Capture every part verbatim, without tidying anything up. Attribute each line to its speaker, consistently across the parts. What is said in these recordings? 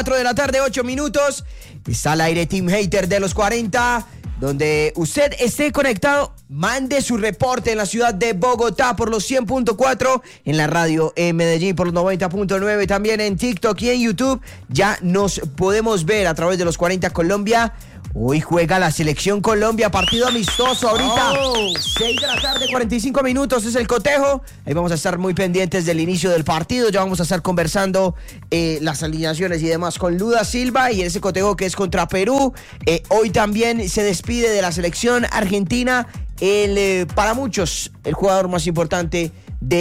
Speaker 1: cuatro de la tarde, ocho minutos. Está al aire Team Hater de los cuarenta, donde usted esté conectado, mande su reporte en la ciudad de Bogotá por los cien punto cuatro, en la radio en Medellín por los noventa punto nueve, también en TikTok y en YouTube. Ya nos podemos ver a través de los cuarenta Colombia. Hoy juega la Selección Colombia, partido amistoso ahorita, oh. seis de la tarde, cuarenta y cinco minutos es el cotejo. Ahí vamos a estar muy pendientes del inicio del partido, ya vamos a estar conversando eh, las alineaciones y demás con Luda Silva y en ese cotejo que es contra Perú. Eh, hoy también se despide de la Selección Argentina, el, eh, para muchos el jugador más importante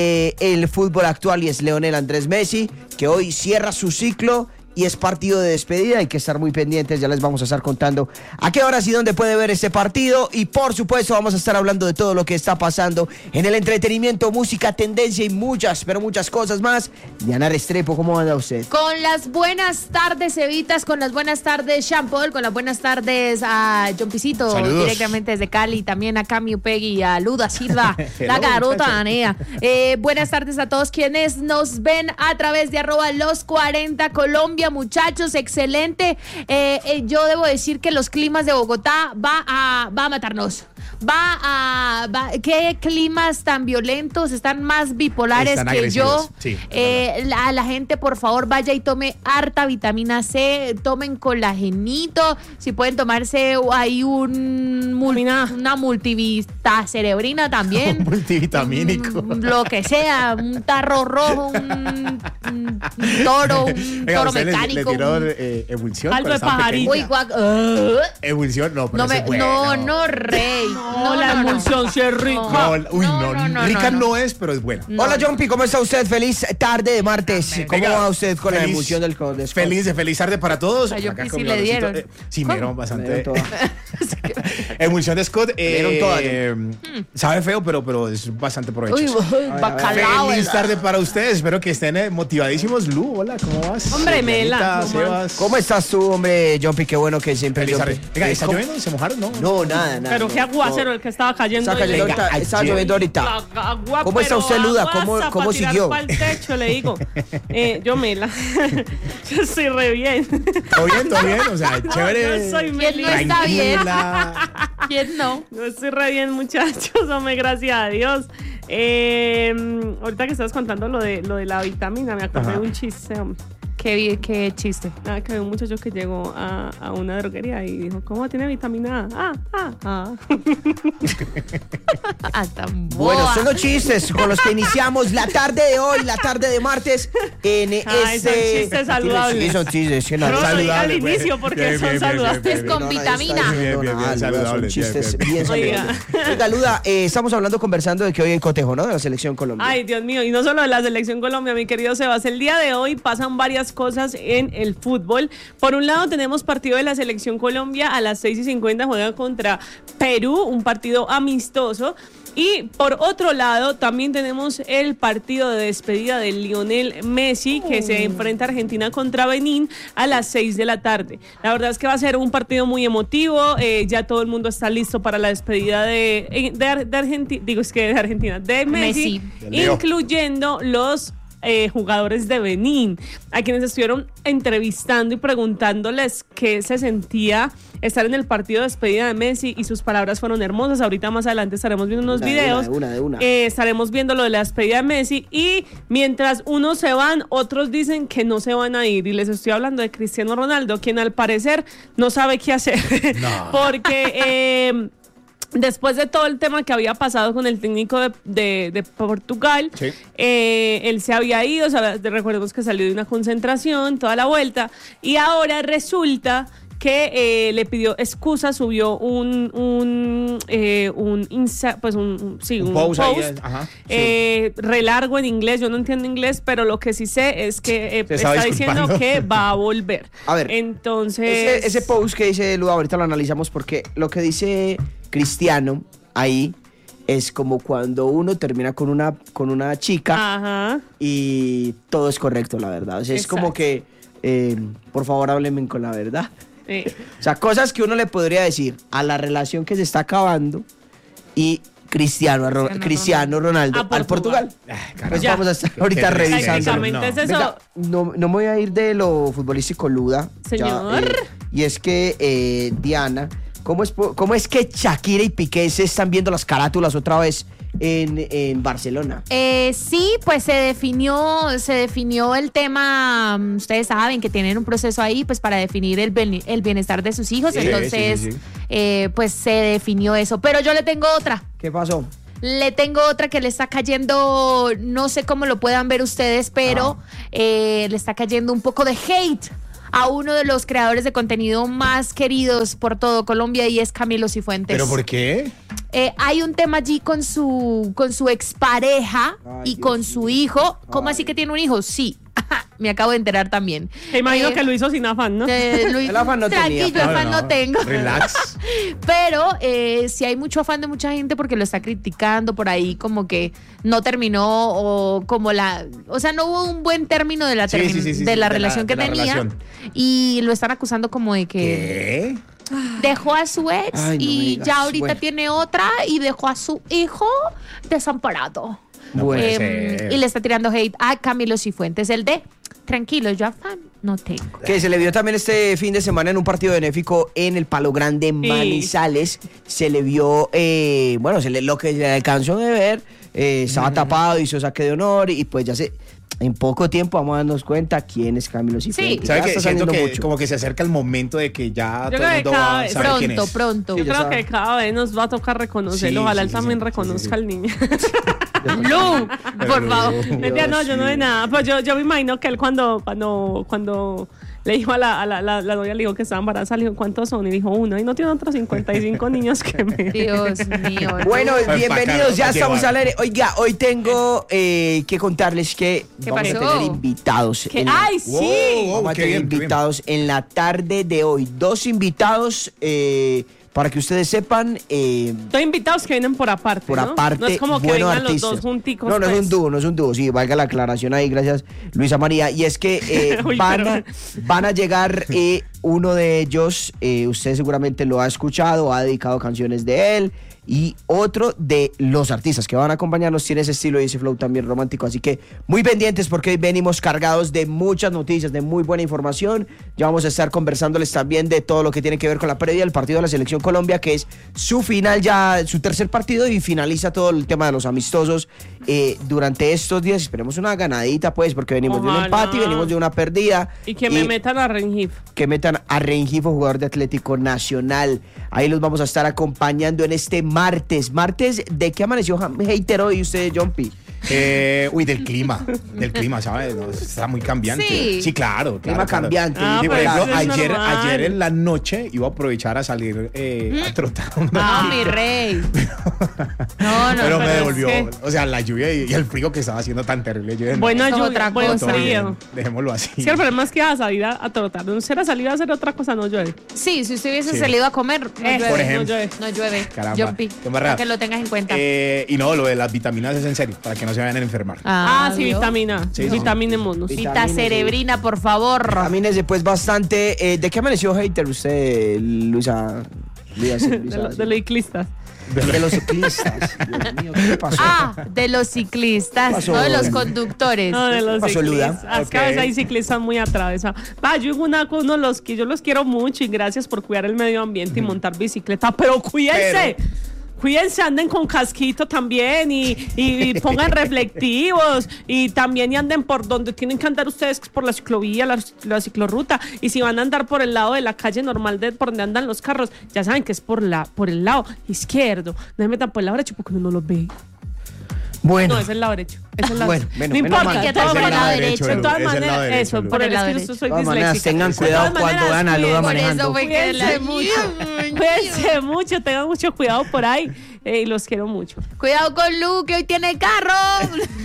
Speaker 1: del fútbol actual, y es Lionel Andrés Messi, que hoy cierra su ciclo y es partido de despedida. Hay que estar muy pendientes, ya les vamos a estar contando a qué horas y dónde puede ver este partido. Y por supuesto vamos a estar hablando de todo lo que está pasando en el entretenimiento, música, tendencia y muchas, pero muchas cosas más. Diana Restrepo, ¿cómo anda usted?
Speaker 2: Con las buenas tardes, Evitas, con las buenas tardes, Sean Paul, con las buenas tardes a John Pisito,
Speaker 3: saludos,
Speaker 2: directamente desde Cali, también a Cami Upegui y a Luda Silva, la garota Anea. Eh, buenas tardes a todos quienes nos ven a través de arroba los cuarenta Colombia. Muchachos, excelente. Eh, eh, yo debo decir que los climas de Bogotá va a, va a matarnos. Va a... Va, ¿qué climas tan violentos? Están más bipolares
Speaker 3: Están
Speaker 2: que
Speaker 3: agresivos.
Speaker 2: yo.
Speaker 3: Sí,
Speaker 2: eh, la, la gente, por favor, vaya y tome harta vitamina C, tomen colagenito. Si pueden tomarse ahí un, una multivita cerebrina también.
Speaker 3: Un multivitamínico.
Speaker 2: Un, lo que sea, un tarro rojo, un, un, un toro, un
Speaker 3: Oiga,
Speaker 2: toro
Speaker 3: ¿usted
Speaker 2: mecánico.
Speaker 3: Le, le tiró eh, ebullición?
Speaker 2: Algo de pajarito. Uy, guac, uh,
Speaker 3: ebullición, no, pero
Speaker 2: no, me,
Speaker 3: bueno.
Speaker 2: no, no, rey.
Speaker 4: No,
Speaker 2: No,
Speaker 4: la
Speaker 2: no,
Speaker 4: emulsión
Speaker 2: no.
Speaker 4: sí es rica.
Speaker 3: No, uy, no,
Speaker 2: No, no, no,
Speaker 3: rica
Speaker 2: no,
Speaker 3: no,
Speaker 2: no.
Speaker 3: es, pero es buena.
Speaker 1: No. Hola, Jumpy, ¿cómo está usted? Feliz tarde de martes. ¿Cómo
Speaker 3: Venga,
Speaker 1: va usted con
Speaker 3: feliz,
Speaker 1: la emulsión del Code?
Speaker 3: Feliz, feliz tarde para todos.
Speaker 2: A Jumpy
Speaker 3: Acá
Speaker 2: sí
Speaker 3: con mi
Speaker 2: le
Speaker 3: olorcito,
Speaker 2: dieron.
Speaker 3: eh, sí, me dieron bastante.
Speaker 1: Me dieron
Speaker 3: Emulsión de Scott. Eh,
Speaker 1: dieron toda,
Speaker 3: eh, sabe feo, pero, pero es bastante provechoso.
Speaker 2: Uy, bacalao.
Speaker 3: Feliz
Speaker 2: ¿verdad?
Speaker 3: tarde para ustedes. Espero que estén eh, motivadísimos. Lu, hola, ¿cómo vas?
Speaker 4: Hombre, Mela,
Speaker 3: Dianita,
Speaker 4: no
Speaker 3: Sebas.
Speaker 1: ¿Cómo estás tú, hombre, Jumpy? Qué bueno que siempre...
Speaker 3: Feliz tarde.
Speaker 1: Jumpy.
Speaker 3: Venga,
Speaker 1: Eh,
Speaker 3: ¿está
Speaker 1: ¿cómo?
Speaker 3: lloviendo? ¿Se mojaron? No.
Speaker 1: No, nada, nada.
Speaker 4: Pero
Speaker 1: no,
Speaker 4: qué aguacero
Speaker 1: no.
Speaker 4: el que estaba cayendo.
Speaker 1: Está cayendo
Speaker 3: Venga,
Speaker 1: ahorita,
Speaker 3: ayer.
Speaker 1: está lloviendo ahorita.
Speaker 4: La agua,
Speaker 1: ¿Cómo está
Speaker 4: pero
Speaker 1: usted, Luda?
Speaker 4: aguasa
Speaker 1: ¿Cómo-
Speaker 4: pa'
Speaker 1: cómo
Speaker 4: tirar
Speaker 1: siguió?
Speaker 4: pa'l techo, le digo. Eh, yo, Mela. Yo estoy re bien.
Speaker 3: ¿Todo bien? ¿Todo bien? O sea, chévere.
Speaker 4: Yo soy
Speaker 2: ¿Quién
Speaker 4: Meli.
Speaker 2: no está bien?
Speaker 3: Tranquila.
Speaker 2: ¿Quién no?
Speaker 4: Yo estoy re bien, muchachos. Hombre, gracias a Dios. Eh, ahorita que estabas contando lo de, lo de la vitamina, me acordé
Speaker 3: Ajá.
Speaker 4: de un chiste, hombre.
Speaker 2: Qué, qué chiste.
Speaker 4: Ah, que había un muchacho que llegó a, a una droguería y dijo, ¿cómo tiene vitamina A? Ah, ah, ah.
Speaker 2: Ah, tan
Speaker 1: Bueno,
Speaker 2: boa.
Speaker 1: son los chistes con los que iniciamos la tarde de hoy, la tarde de martes, en
Speaker 4: Ay,
Speaker 1: este...
Speaker 4: son chistes saludables.
Speaker 1: Sí, son chistes. Sí, no,
Speaker 4: No,
Speaker 1: no,
Speaker 4: lo diga al
Speaker 3: Saludable, pues.
Speaker 4: inicio porque
Speaker 3: Bien,
Speaker 4: son
Speaker 3: bien, bien,
Speaker 4: saludables.
Speaker 3: bien, bien,
Speaker 2: con
Speaker 1: nadie
Speaker 2: vitamina.
Speaker 1: está
Speaker 3: Bien,
Speaker 1: diciendo
Speaker 3: bien, bien,
Speaker 1: nada, Luda, son
Speaker 3: saludables,
Speaker 1: chistes
Speaker 3: bien,
Speaker 1: bien
Speaker 4: Oiga.
Speaker 1: saludables. Oiga, Luda, eh, estamos hablando, conversando de que hoy hay cotejo, ¿no? De la Selección Colombia.
Speaker 4: Ay, Dios mío, y no solo de la Selección Colombia, mi querido Sebas. El día de hoy pasan varias cosas en el fútbol. Por un lado tenemos partido de la Selección Colombia a las seis y cincuenta, juega contra Perú, un partido amistoso. Y por otro lado también tenemos el partido de despedida de Lionel Messi, que se enfrenta a Argentina contra Benín a las seis de la tarde. La verdad es que va a ser un partido muy emotivo, eh, ya todo el mundo está listo para la despedida de, de, de Argentina, digo es que de Argentina, de Messi,
Speaker 2: Messi.
Speaker 4: incluyendo los Eh, jugadores de Benín, a quienes estuvieron entrevistando y preguntándoles qué se sentía estar en el partido de despedida de Messi, y sus palabras fueron hermosas. Ahorita más adelante estaremos viendo unos
Speaker 1: Una, de
Speaker 4: videos,
Speaker 1: una, de una, de una.
Speaker 4: Eh, estaremos viendo lo de la despedida de Messi, y mientras unos se van, otros dicen que no se van a ir, y les estoy hablando de Cristiano Ronaldo, quien al parecer no sabe qué hacer,
Speaker 3: No.
Speaker 4: porque eh, después de todo el tema que había pasado con el técnico de, de, de Portugal,
Speaker 3: Sí.
Speaker 4: eh, él se había ido, o sea, recordemos que salió de una concentración, toda la vuelta, y ahora resulta que eh, le pidió excusas, subió un un eh, un insa, pues un, un sí
Speaker 3: Un
Speaker 4: un
Speaker 3: post
Speaker 4: post,
Speaker 3: ahí, ajá, sí.
Speaker 4: eh, re largo en inglés. Yo no entiendo inglés, pero lo que sí sé es que eh,
Speaker 3: Se estaba
Speaker 4: está diciendo
Speaker 3: disculpando.
Speaker 4: que va a volver.
Speaker 1: A ver,
Speaker 4: entonces
Speaker 1: Ese, ese post que dice Luda, ahorita lo analizamos, porque lo que dice Cristiano ahí es como cuando uno termina con una, con una chica
Speaker 4: ajá.
Speaker 1: y todo es correcto, la verdad. O sea, es
Speaker 4: Exacto.
Speaker 1: como que, eh, por favor, háblenme con la verdad.
Speaker 4: Eh,
Speaker 1: O sea, cosas que uno le podría decir a la relación que se está acabando, y Cristiano, a Ro-
Speaker 2: Cristiano
Speaker 1: Cristiano Ronaldo
Speaker 4: A
Speaker 1: al
Speaker 4: Portugal.
Speaker 1: Portugal.
Speaker 3: Ay,
Speaker 1: Pues
Speaker 3: caramba.
Speaker 4: Ya.
Speaker 1: vamos a estar ahorita
Speaker 3: Qué
Speaker 1: revisando.
Speaker 4: Prácticamente
Speaker 3: No.
Speaker 4: es eso.
Speaker 1: Venga, no, no me voy a ir de lo futbolístico, Luda.
Speaker 4: Señor.
Speaker 1: eh, y es que, eh, Diana, ¿cómo es, po- ¿cómo es que Shakira y Piqué se están viendo las carátulas otra vez en, en Barcelona?
Speaker 2: Eh, sí, pues se definió, se definió el tema. mm, Ustedes saben que tienen un proceso ahí, pues para definir el, ben- el bienestar de sus hijos.
Speaker 3: Sí,
Speaker 2: Entonces,
Speaker 3: sí, sí, sí.
Speaker 2: eh, pues se definió eso. Pero yo le tengo otra.
Speaker 1: ¿Qué pasó?
Speaker 2: Le tengo otra que le está cayendo, no sé cómo lo puedan ver ustedes, pero eh, le está cayendo un poco de hate a uno de los creadores de contenido más queridos por todo Colombia y es Camilo Cifuentes.
Speaker 3: ¿Pero por qué?
Speaker 2: Eh, hay un tema allí con su, con su expareja
Speaker 1: Ay,
Speaker 2: y
Speaker 1: Dios
Speaker 2: con su
Speaker 1: mío.
Speaker 2: hijo. ¿Cómo
Speaker 1: Ay.
Speaker 2: así que tiene un hijo? Sí, me acabo de enterar también.
Speaker 4: Me imagino
Speaker 2: Eh,
Speaker 4: que lo hizo sin afán, ¿no?
Speaker 2: eh, Luis-
Speaker 1: El afán no tenía,
Speaker 2: tranquilo,
Speaker 1: pero
Speaker 2: afán no, tengo.
Speaker 3: Relax.
Speaker 2: Pero eh, sí hay mucho afán de mucha gente porque lo está criticando por ahí, como que no terminó o como la, o sea, no hubo un buen término de la,
Speaker 3: Sí,
Speaker 2: termi-
Speaker 3: sí, sí, sí,
Speaker 2: de
Speaker 3: sí,
Speaker 2: la
Speaker 3: de la-
Speaker 2: relación que
Speaker 3: de la
Speaker 2: tenía
Speaker 3: relación.
Speaker 2: y lo están acusando como de que
Speaker 3: ¿Qué?
Speaker 2: dejó a su ex
Speaker 1: Ay, no me
Speaker 2: y
Speaker 1: digas.
Speaker 2: ya ahorita
Speaker 1: Bueno.
Speaker 2: tiene otra y dejó a su hijo desamparado.
Speaker 3: No
Speaker 1: Bueno.
Speaker 3: puede
Speaker 2: Em,
Speaker 3: ser.
Speaker 2: y le está tirando hate a Camilo Cifuentes, el de tranquilo, yo afán no tengo.
Speaker 1: Que se le vio también este fin de semana en un partido benéfico en el Palo Grande Manizales. Se le vio, eh, bueno, se le, lo que le alcanzó de ver, eh, estaba tapado, hizo saque de honor y pues ya se... En poco tiempo vamos a darnos cuenta quién es Camilo Cifuentes.
Speaker 3: ¿Sabe
Speaker 1: Ya
Speaker 3: que
Speaker 1: está
Speaker 3: siento
Speaker 1: saliendo
Speaker 3: que
Speaker 1: mucho.
Speaker 3: como que se acerca el momento de que ya
Speaker 4: Yo
Speaker 3: todo el
Speaker 4: creo que
Speaker 3: mundo
Speaker 4: cada
Speaker 3: va a
Speaker 4: vez-
Speaker 3: saber quién
Speaker 2: Pronto,
Speaker 3: es?
Speaker 2: pronto.
Speaker 1: Sí,
Speaker 4: Yo
Speaker 1: ya
Speaker 4: creo
Speaker 1: sabe.
Speaker 4: que cada vez nos va a tocar reconocerlo.
Speaker 3: Sí,
Speaker 4: Ojalá
Speaker 3: sí,
Speaker 4: él
Speaker 3: sí,
Speaker 4: también
Speaker 3: sí,
Speaker 4: reconozca
Speaker 3: sí, sí.
Speaker 4: al niño.
Speaker 2: Lu, por favor.
Speaker 4: Mentira, no, yo no de
Speaker 1: mío.
Speaker 4: nada. Pues yo, yo me imagino que él cuando, cuando, cuando le dijo a la, a la, la, la novia, le dijo que estaba embarazada, le dijo, ¿cuántos son? Y dijo, uno. Y no tiene otros cincuenta y cinco niños que me...
Speaker 2: Dios mío.
Speaker 1: Bueno,
Speaker 3: Para
Speaker 1: bienvenidos, ya
Speaker 3: empacar,
Speaker 1: estamos
Speaker 3: llevar.
Speaker 1: al aire. Oiga, hoy tengo eh, que contarles que
Speaker 2: ¿Qué
Speaker 1: vamos
Speaker 2: pasó?
Speaker 1: a tener invitados.
Speaker 4: ¿Qué?
Speaker 1: en la-
Speaker 4: ¡Ay, sí!
Speaker 3: Wow,
Speaker 1: Vamos a
Speaker 3: qué
Speaker 1: tener
Speaker 3: bien, qué bien.
Speaker 1: invitados en la tarde de hoy. Dos invitados, eh, para que ustedes sepan, eh,
Speaker 4: Dos invitados que vienen por aparte,
Speaker 1: por
Speaker 4: ¿no?
Speaker 1: aparte,
Speaker 4: No es como que
Speaker 1: buenos
Speaker 4: vengan
Speaker 1: artistas.
Speaker 4: los dos junticos.
Speaker 1: No, no es
Speaker 4: pues.
Speaker 1: un dúo, no es un dúo, sí, valga la aclaración ahí, gracias Luisa María. Y es que eh,
Speaker 4: Uy,
Speaker 1: van,
Speaker 4: pero-
Speaker 1: a, van a llegar eh, uno de ellos, eh, usted seguramente lo ha escuchado, ha dedicado canciones de él, y otro de los artistas que van a acompañarnos tiene ese estilo y ese flow también romántico. Así que muy pendientes porque hoy venimos cargados de muchas noticias, de muy buena información. Ya vamos a estar conversándoles también de todo lo que tiene que ver con la previa del partido de la Selección Colombia, que es su final ya, su tercer partido y finaliza todo el tema de los amistosos eh, durante estos días. Esperemos una ganadita pues porque venimos de un
Speaker 4: Ojalá.
Speaker 1: empate y venimos de una perdida.
Speaker 4: Y que me metan a Rengif.
Speaker 1: que metan a Rengifo, jugador de Atlético Nacional. Ahí los vamos a estar acompañando en este martes. Martes, ¿de qué amaneció hater hoy usted, John P?
Speaker 3: Eh, uy, del clima, del clima, ¿sabes? No, está muy cambiante.
Speaker 2: Sí.
Speaker 3: claro, claro.
Speaker 1: Clima
Speaker 3: claro.
Speaker 1: cambiante.
Speaker 4: Ah,
Speaker 3: Sí, por
Speaker 4: pero
Speaker 3: ejemplo,
Speaker 4: eso es
Speaker 3: ayer,
Speaker 4: normal.
Speaker 3: ayer en la noche iba a aprovechar a salir eh, a trotar. un
Speaker 2: Ah,
Speaker 3: ratito,
Speaker 2: mi rey. No, no,
Speaker 3: pero me
Speaker 4: pero es
Speaker 3: devolvió,
Speaker 4: que-
Speaker 3: o sea, la lluvia y, y el frío que estaba haciendo tan terrible. Yo, no,
Speaker 4: Buena
Speaker 2: Eso es
Speaker 4: lluvia,
Speaker 2: otra
Speaker 4: buen
Speaker 2: cosa.
Speaker 3: todo bien,
Speaker 4: frío.
Speaker 3: dejémoslo así.
Speaker 4: Sí, el problema es que vas a salir a, a trotar. No será salir a hacer otra cosa, no llueve.
Speaker 2: Sí, si usted hubiese
Speaker 3: Sí.
Speaker 2: salido a comer, no
Speaker 4: Eh,
Speaker 2: llueve.
Speaker 3: por ejemplo.
Speaker 4: no llueve.
Speaker 2: No llueve.
Speaker 3: Caramba,
Speaker 2: John P,
Speaker 3: qué embarrada.
Speaker 2: para que lo tengas en cuenta.
Speaker 3: Eh, y no, lo de las vitaminas es en serio, para que no se vayan a enfermar.
Speaker 4: Ah, sí,
Speaker 2: ¿vio?
Speaker 4: vitamina.
Speaker 3: Sí, sí.
Speaker 4: Vitaminémonos.
Speaker 1: Vitamina,
Speaker 2: Vita cerebrina, por favor.
Speaker 1: Camínese pues bastante. Eh, ¿De qué amaneció hater usted, Luisa? Luisa,
Speaker 4: De,
Speaker 1: Luisa,
Speaker 4: lo- de los ciclistas.
Speaker 1: de los ciclistas. Dios mío, ¿qué le pasó?
Speaker 2: Ah, de los ciclistas,
Speaker 1: Pasó.
Speaker 2: no de los conductores.
Speaker 4: No, de los
Speaker 1: pasó, Luda?
Speaker 4: ciclistas. Es que a
Speaker 3: Ok.
Speaker 4: veces hay ciclistas muy atravesados. Va, yo una con uno de los que yo los quiero mucho y gracias por cuidar el medio ambiente y montar bicicleta, pero cuídense. Cuídense, anden con casquito también y, y- y pongan reflectivos y también y anden por donde tienen que andar ustedes, que es por la ciclovía, la, la ciclorruta. Y si van a andar por el lado de la calle normal de por donde andan los carros, ya saben que es por la por el lado izquierdo. No se metan por el lado derecho porque uno no los ve.
Speaker 1: Bueno,
Speaker 4: No, es el lado derecho. Es el lado
Speaker 1: Bueno,
Speaker 4: derecho.
Speaker 1: bueno,
Speaker 4: no
Speaker 1: menos
Speaker 4: importa,
Speaker 1: mal.
Speaker 4: de
Speaker 2: Que
Speaker 4: todas
Speaker 2: todo por el lado
Speaker 4: maneras.
Speaker 2: derecho.
Speaker 4: De todas
Speaker 3: es el lado
Speaker 4: maneras,
Speaker 3: derecho,
Speaker 4: eso,
Speaker 3: el
Speaker 4: por el
Speaker 2: lado
Speaker 4: es que
Speaker 2: derecho.
Speaker 4: yo soy
Speaker 1: de todas maneras,
Speaker 4: disléxica.
Speaker 1: tengan
Speaker 4: De
Speaker 1: cuidado
Speaker 4: todas
Speaker 1: cuando
Speaker 4: maneras,
Speaker 1: vean a Luda
Speaker 4: cuiden-
Speaker 2: Por
Speaker 1: manejando.
Speaker 2: eso fue que
Speaker 4: Cuídense
Speaker 2: la-
Speaker 4: mucho, cuídense mucho, tengan mucho cuidado por ahí eh, y los quiero mucho.
Speaker 2: Cuidado con Lu, que hoy tiene carro.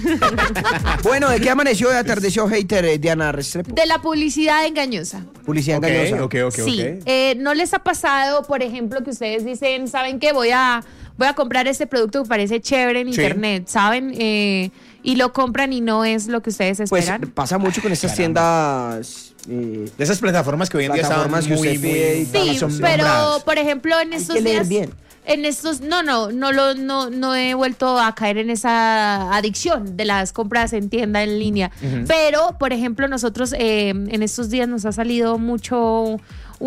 Speaker 1: Bueno, ¿de qué amaneció y atardeció hater, eh, Diana Restrepo?
Speaker 2: De la publicidad engañosa.
Speaker 1: Publicidad
Speaker 3: Ok,
Speaker 1: engañosa.
Speaker 3: ok, ok,
Speaker 2: Sí,
Speaker 3: ok.
Speaker 2: eh, ¿no les ha pasado, por ejemplo, que ustedes dicen, ¿saben qué? Voy a, voy a comprar este producto que parece chévere en
Speaker 3: Sí.
Speaker 2: internet, ¿saben? Eh, y lo compran y no es lo que ustedes
Speaker 1: Pues
Speaker 2: esperan.
Speaker 1: pasa mucho con estas
Speaker 3: Caramba.
Speaker 1: tiendas. eh,
Speaker 3: De esas plataformas que hoy en día están
Speaker 1: Plataformas que
Speaker 3: muy,
Speaker 1: usted
Speaker 3: muy
Speaker 1: pide y
Speaker 2: sí,
Speaker 3: son
Speaker 2: pero,
Speaker 3: nombradas.
Speaker 2: por ejemplo, en
Speaker 1: hay
Speaker 2: estos
Speaker 1: que leer
Speaker 2: días...
Speaker 1: bien.
Speaker 2: En estos, no, no, no lo, no, no he vuelto a caer en esa adicción de las compras en tienda en línea. Uh-huh. Pero, por ejemplo, nosotros eh, en estos días nos ha salido mucho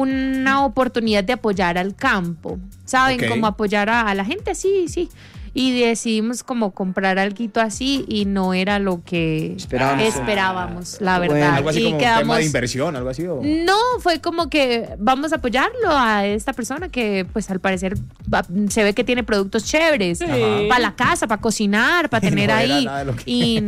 Speaker 2: una oportunidad de apoyar al campo, ¿saben? Okay. Como apoyar a, a la gente, sí, sí. Y decidimos como comprar alguito así y no era lo que esperábamos, esperábamos la verdad.
Speaker 3: Bueno, algo así
Speaker 2: y
Speaker 3: como
Speaker 2: quedamos,
Speaker 3: un tema de inversión, algo así. ¿O?
Speaker 2: No, fue como que vamos a apoyarlo a esta persona que pues al parecer va, se ve que tiene productos chéveres, sí. Para la casa, para cocinar, para tener no ahí. Que... Y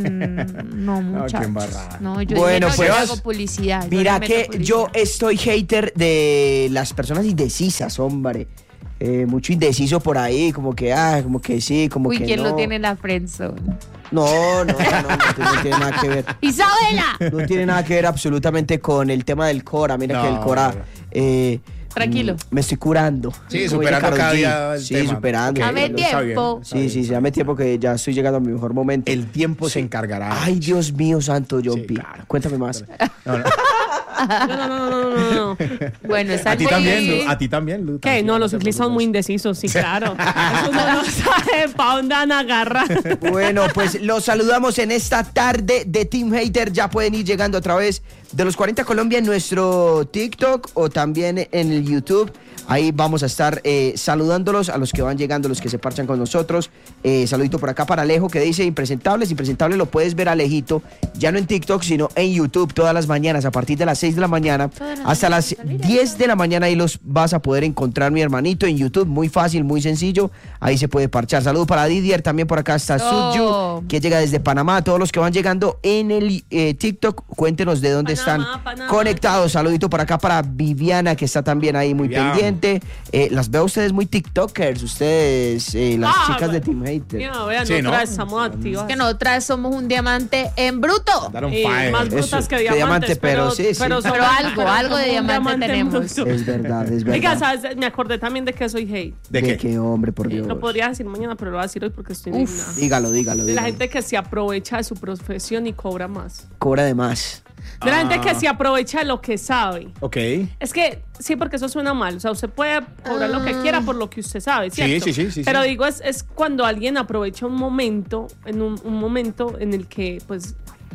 Speaker 2: no, muchachos. No, no, yo
Speaker 1: bueno,
Speaker 2: no,
Speaker 1: pues
Speaker 2: yo hago publicidad.
Speaker 1: Mira que
Speaker 2: publicidad.
Speaker 1: Yo estoy hater de las personas indecisas, hombre. Eh, mucho indeciso por ahí, como que, ah, como que sí, como
Speaker 2: Uy,
Speaker 1: que
Speaker 2: ¿quién
Speaker 1: no.
Speaker 2: lo tiene en la friendzone?
Speaker 1: No, no, no, no, no tiene nada que ver.
Speaker 2: ¡Isabela!
Speaker 1: No tiene nada que ver absolutamente con el tema del Cora. Mira no, que el Cora... Eh,
Speaker 2: Tranquilo.
Speaker 1: Me estoy curando.
Speaker 3: Sí, superando cada día el
Speaker 1: Sí,
Speaker 3: tema.
Speaker 1: superando.
Speaker 2: Dame tiempo.
Speaker 1: Sí, sí, sí, dame tiempo que ya estoy llegando a mi mejor momento.
Speaker 3: El tiempo sí. se encargará.
Speaker 1: Ay, Dios mío santo, John
Speaker 3: sí,
Speaker 1: P.
Speaker 3: Claro.
Speaker 1: Cuéntame más.
Speaker 3: No, no.
Speaker 4: No, no, no, no, no, no.
Speaker 2: Bueno, está
Speaker 3: a ti también, Lu, a ti también, Lu.
Speaker 4: ¿Qué? No, los ciclistas son muy indecisos, sí, claro. Uno no sabe para dónde van a agarrar.
Speaker 1: Bueno, pues los saludamos en esta tarde de Team Hater. Ya pueden ir llegando a través de los cuarenta Colombia en nuestro TikTok o también en el YouTube. Ahí vamos a estar eh, saludándolos a los que van llegando, los que se parchan con nosotros. Eh, saludito por acá para Alejo que dice Impresentables. Impresentables lo puedes ver, Alejito, ya no en TikTok, sino en YouTube todas las mañanas a partir de las seis de la mañana hasta las diez de la mañana. Ahí los vas a poder encontrar, mi hermanito, en YouTube. Muy fácil, muy sencillo. Ahí se puede parchar. Saludos para Didier, también por acá está oh. Suju, que llega desde Panamá. A todos los que van llegando en el eh, TikTok, cuéntenos de dónde Panamá, están Panamá. conectados. Saludito por acá para Viviana, que está también ahí muy Viviana. pendiente. Eh, las veo a ustedes muy tiktokers, ustedes, eh, las ah, chicas bueno. de Team Hater.
Speaker 4: Mira, vean, sí, nosotras ¿no? somos activas.
Speaker 2: Es que nosotras somos un diamante en bruto.
Speaker 4: Y más brutas que diamantes.
Speaker 1: Diamante, pero, pero sí, sí.
Speaker 2: Pero, pero algo, pero algo de diamante, diamante tenemos.
Speaker 1: Es verdad, es verdad.
Speaker 4: Oiga, ¿sabes? Me acordé también de que soy hate.
Speaker 1: ¿De, ¿De qué? qué? Hombre, por Dios.
Speaker 4: Lo podría decir mañana, pero lo voy a decir hoy porque estoy indignada.
Speaker 1: Dígalo, dígalo.
Speaker 4: De
Speaker 1: dígalo.
Speaker 4: la gente que se aprovecha de su profesión y cobra más.
Speaker 1: Cobra de más.
Speaker 4: De la ah. gente que se aprovecha de lo que sabe.
Speaker 3: Ok.
Speaker 4: Es que, sí, porque eso suena mal. O sea, usted puede cobrar ah. lo que quiera por lo que usted sabe, ¿cierto?
Speaker 3: Sí, sí, sí. sí
Speaker 4: Pero
Speaker 3: sí.
Speaker 4: digo, es, es cuando alguien aprovecha un momento, en un, un momento en el que, pues...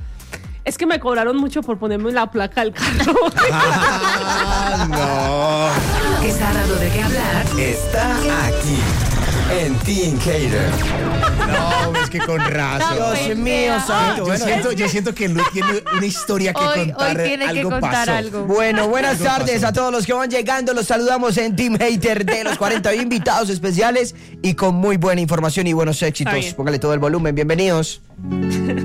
Speaker 4: Es que me cobraron mucho por ponerme la placa del carro.
Speaker 3: Ah, no.
Speaker 5: ¿Qué está dando de qué hablar?
Speaker 6: Está aquí. En Team Hater.
Speaker 3: No, es que con razón.
Speaker 1: Dios mío, santo.
Speaker 3: Yo,
Speaker 1: Bueno,
Speaker 3: siento, yo siento que Lu tiene una historia que
Speaker 2: hoy,
Speaker 3: contar.
Speaker 2: Hoy tiene
Speaker 3: algo
Speaker 2: que contar
Speaker 3: pasó.
Speaker 2: algo.
Speaker 1: Bueno, buenas
Speaker 3: algo
Speaker 1: tardes
Speaker 3: pasó.
Speaker 1: a todos los que van llegando. Los saludamos en Team Hater de los cuarenta invitados especiales y con muy buena información y buenos éxitos. Póngale todo el volumen. Bienvenidos.